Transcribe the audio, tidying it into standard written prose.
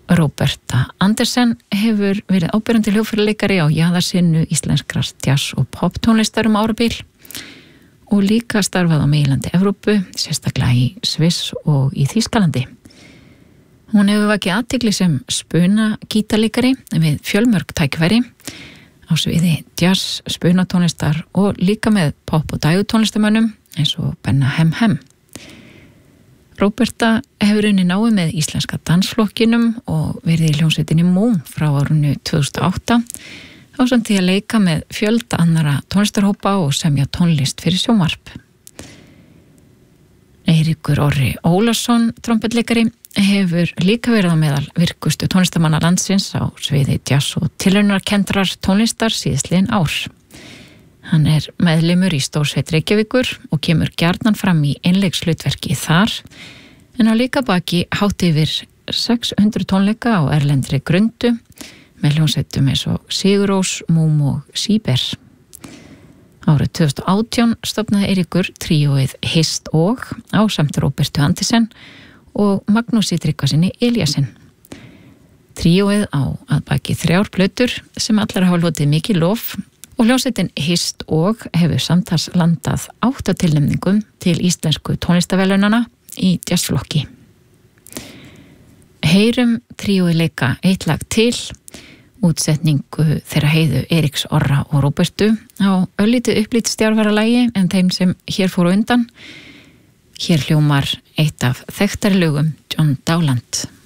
Róberta Andersen hefur verið áberandi hljóðfæraleikari á jaðarsinnu íslenskrar jazz- og poptónlistar árabil og líka starfað á meginlandi Evrópu, sérstaklega í Sviss og í Þýskalandi. Hún hefur vakið athygli sem spunagítarleikari við fjölmörg tækifæri á sviði jazz, spunatónlistar og líka með pop- og dægutónlistamönnum eins og Benna Hem. Róberta hefur unnið náið með íslenska dansflokkinum og verið í hljómsveitinni Moon frá árinu 2008 ásamt því að leika með fjölda annara tónlistarhópa og semja tónlist fyrir sjónvarp. Eiríkur Orri Ólafsson, trompetleikari, hefur líka verið á meðal virkustu tónlistamanna landsins á sviði jazz og tilraunarkenndrar tónlistar síðastliðin ár. Hann meðlimur í Stórsveit Reykjavíkur og kemur gjarnan fram í einleikshlutverki þar, en á líka baki hátt yfir 600 tónleika á erlendri grundu með hljómsveitum eins og Sigurós, Múm og Síber. Árið 2018 stofnaði Eiríkur tríóið Hist og ásamt Róbertu Andersen og Magnúsi Tryggvasyni Elíasson. Tríóið á að baki 3 plötur sem allar hafa hlotið mikið lof og hljómsveitin Hist og hefur samtals landað 8 tilnefningum til íslensku tónlistaverðlaunanna í jazzflokki. Heyrum tríóið leika eitt lag til, útsetningu þeirra Heiðu, Eiríks Orra og Róbertu á örlítið upplítið stjárfaralagi en þeim sem hér fóru undan. Hér hljómar eitt af þekktari lögum John Dowland.